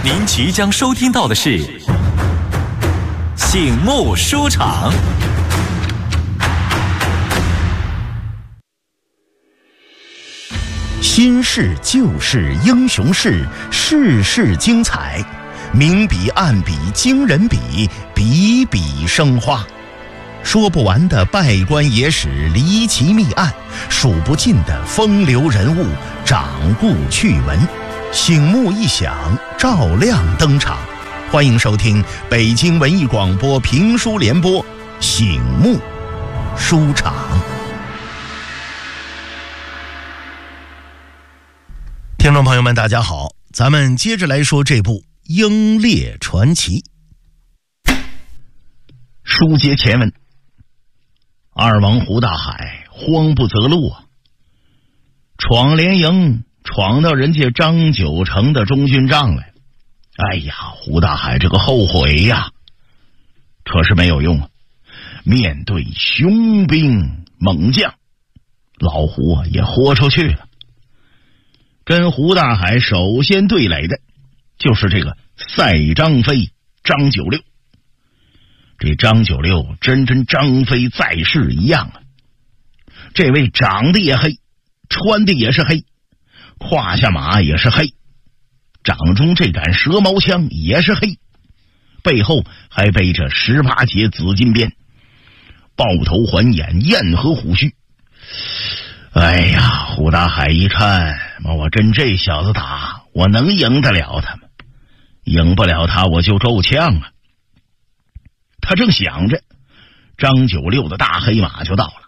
您即将收听到的是醒目书场。 新事旧事英雄事，事事精彩，明笔暗笔惊人笔，笔笔生花。说不完的拜官野史离奇密案，数不尽的风流人物掌故趣闻，醒目一响，照亮登场。欢迎收听北京文艺广播评书联播醒目书场。听众朋友们大家好，咱们接着来说这部《英烈传奇》。书接前文，二王胡大海慌不择路啊，闯连营闯到人家张九成的中军帐来。哎呀，胡大海这个后悔呀，可是没有用啊。面对雄兵猛将，老胡啊也豁出去了。跟胡大海首先对垒的就是这个赛张飞张九六。这张九六真张飞在世一样啊，这位长得也黑，穿的也是黑，胯下马也是黑，掌中这杆蛇矛枪也是黑，背后还背着18节紫金鞭，豹头环眼，燕和虎须。哎呀，胡大海一看，我跟这小子打，我能赢得了他吗？赢不了他，我就够呛啊。他正想着，张九六的大黑马就到了。